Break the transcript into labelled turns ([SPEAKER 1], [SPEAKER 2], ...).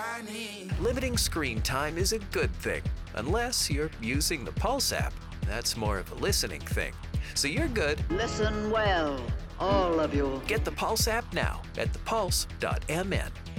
[SPEAKER 1] shiny.
[SPEAKER 2] Limiting screen time is a good thing, unless you're using the Pulse app. That's more of a listening thing. So you're good.
[SPEAKER 3] Listen well, all of you.
[SPEAKER 2] Get the Pulse app now at thepulse.mn.